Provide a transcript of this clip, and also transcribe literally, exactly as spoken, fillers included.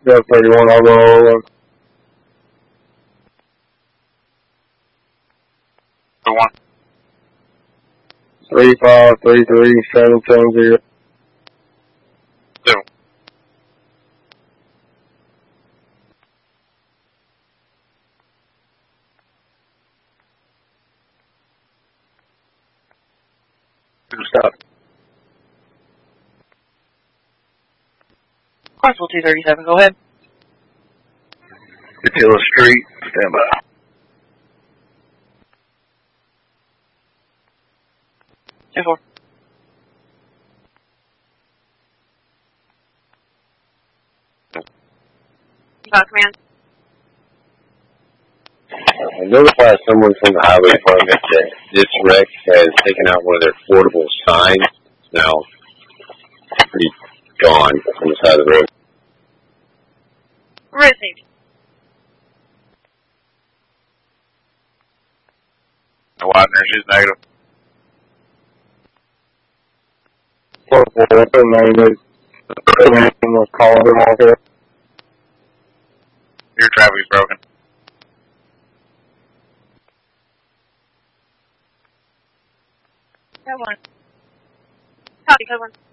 Go thirty-one, I'll go over. one. three five three three seven seven zero. two. Stop. Constable two thirty-seven, go ahead. Attila Street, stand by. ten four. About command. I notified someone from the highway department that this wreck has taken out one of their portable signs. It's now pretty gone on the side of the road. Received. No Widener, she's negative. four four nine eight. Was calling them all here. Your traffic's broken. Code one. Copy, code one.